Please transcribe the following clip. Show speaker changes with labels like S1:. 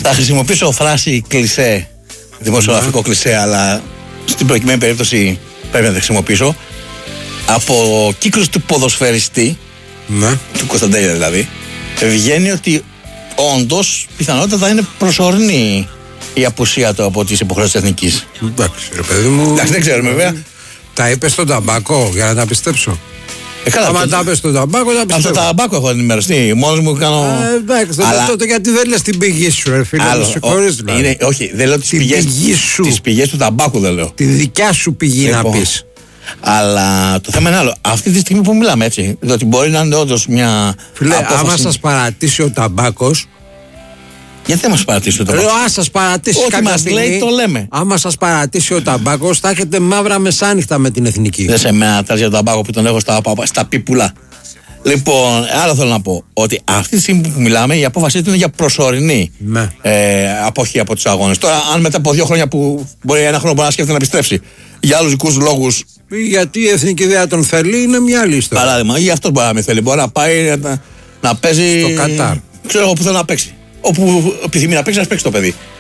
S1: Θα χρησιμοποιήσω φράση κλισέ, δημοσιογραφικό κλισέ, αλλά στην προκειμένη περίπτωση πρέπει να τη χρησιμοποιήσω. Από κύκλους του ποδοσφαιριστή, του Κωνσταντέλια δηλαδή, βγαίνει ότι όντως πιθανότατα είναι προσωρινή η απουσία του από τις υποχρεώσεις της εθνικής.
S2: Εντάξει, ρε παιδί μου.
S1: Εντάξει, δεν ξέρουμε βέβαια.
S2: Τα είπε στον Ταμπάκο για να τα πιστέψω.
S1: Καλά,
S2: άμα τα είπε στον Ταμπάκο, τα πιστέψω.
S1: Από τον Ταμπάκο έχω ενημερωθεί. Μόνος μου κάνω.
S2: Εντάξει, τότε γιατί δεν λες την πηγή σου, ρε φίλε.
S1: Όχι, δεν λέω τις πηγές του Ταμπάκου, δεν λέω.
S2: Τη δικιά σου πηγή να πεις.
S1: Αλλά το θέμα είναι άλλο. Αυτή τη στιγμή που μιλάμε, έτσι. Διότι μπορεί να είναι όντως μια.
S2: Φίλε, άμα σας παρατήσει ο Ταμπάκος.
S1: Γιατί δεν μας παρατήσει ο Ταμπάκος?
S2: Αν σας παρατήσει
S1: ό,τι μας λέει, το λέμε.
S2: Άμα σας παρατήσει ο Ταμπάκος, θα έχετε μαύρα μεσάνυχτα με την εθνική.
S1: Δεν σε μένα για τον Ταμπάκο που τον έχω στα πίπουλα. Λοιπόν, άλλο θέλω να πω ότι αυτή τη στιγμή που μιλάμε η απόφασή του είναι για προσωρινή αποχή από τους αγώνες. Τώρα, αν μετά από 2 χρόνια που μπορεί ένα χρόνο μπορεί να σκέφτεται να επιστρέψει για άλλους δικούς λόγους.
S2: Γιατί η εθνική ιδέα τον θέλει, είναι μια άλλη ιστορία.
S1: Παράδειγμα, ή αυτό μπορεί να μην θέλει. Μπορεί να πάει να παίζει.
S2: Στο Κατάρ.
S1: Ξέρω εγώ που θέλει να παίξει. Όπου επιθυμεί να παίξει, να παίξει το παιδί.